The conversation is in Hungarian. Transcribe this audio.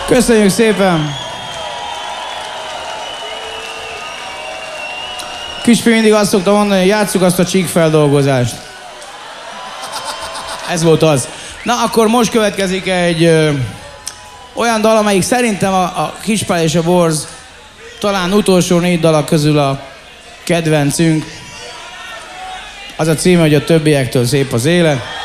Köszönjük szépen! Kispi mindig azt szokta mondani, hogy játsszuk azt a csíkfeldolgozást. Ez volt az. Na, akkor most következik egy olyan dal, amelyik szerintem a Kispál és a Borz talán utolsó 4 dalak közül a kedvencünk. Az a címe, hogy a többiektől szép az élet.